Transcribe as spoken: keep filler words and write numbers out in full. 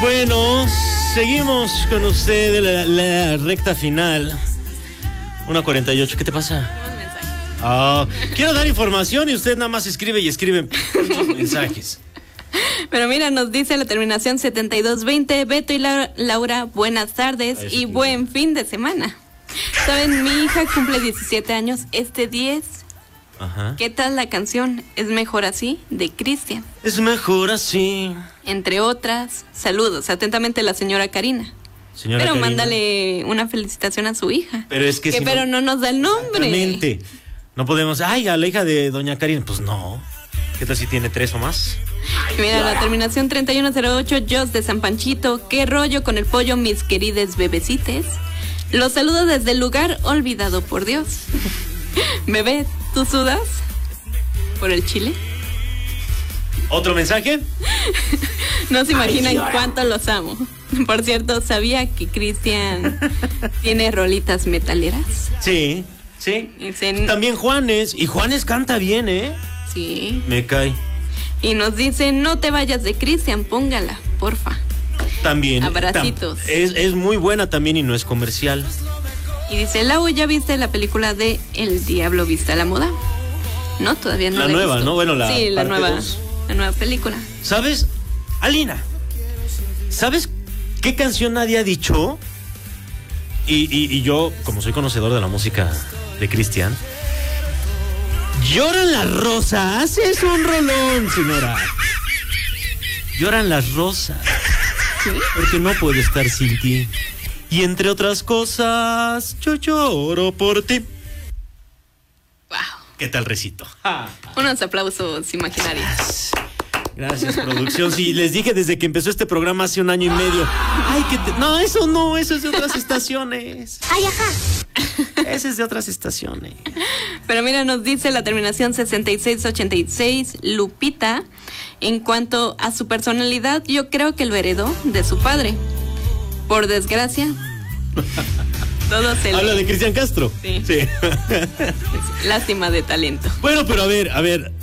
Bueno, seguimos con usted la, la recta final. una cuarenta y ocho, ¿qué te pasa? Oh, quiero dar información y usted nada más escribe y escribe mensajes. Pero mira, nos dice la terminación setenta y dos veinte. Beto y la, Laura, buenas tardes Ay, y buen fin de semana. Saben, mi hija cumple diecisiete años este diez. Ajá. ¿Qué tal la canción? ¿Es mejor así? De Cristian. Es mejor así. Entre otras, saludos. Atentamente, la señora Karina. Señora pero Karina, mándale una felicitación a su hija. Pero es que, que si pero no, no nos da el nombre. Exactamente. No podemos, ay, a la hija de doña Karina. Pues no. ¿Qué tal si tiene tres o más? Mira, la terminación treinta y uno cero ocho, Jos de San Panchito. ¿Qué rollo con el pollo, mis querides bebecites? Los saludo desde el lugar olvidado por Dios. Bebé, ¿tú sudas por el chile? ¿Otro mensaje? No se imaginan Ay, cuánto los amo. Por cierto, ¿sabía que Cristian tiene rolitas metaleras? Sí, sí. Dicen... También Juanes. Y Juanes canta bien, ¿eh? Sí. Me cae. Y nos dice, no te vayas de Cristian, póngala, porfa. También. Abracitos. Tam- es, es muy buena también y no es comercial. Y dice, Lau, ¿ya viste la película de El Diablo Viste a la Moda? No, todavía no la, la nueva, ¿no? Bueno, la Sí, la nueva, dos. la nueva película. ¿Sabes? Alina, ¿sabes qué canción nadie ha dicho? Y, y, y yo, como soy conocedor de la música de Cristian, lloran las rosas, es un rolón, señora. Lloran las rosas, ¿sí? Porque no puedo estar sin ti. Y entre otras cosas, yo lloro por ti. Wow. ¿Qué tal, recito? Unos aplausos imaginarios. Gracias, producción. Sí, les dije desde que empezó este programa hace un año y medio. Ay, que te... No, eso no, eso es de otras estaciones. Ay, ajá. Ese es de otras estaciones. Pero mira, nos dice la terminación sesenta y seis ochenta y seis, Lupita. En cuanto a su personalidad, yo creo que lo heredó de su padre. Por desgracia, todo se le... ¿Habla de Cristian Castro? Sí. Sí. Lástima de talento. Bueno, pero a ver, a ver,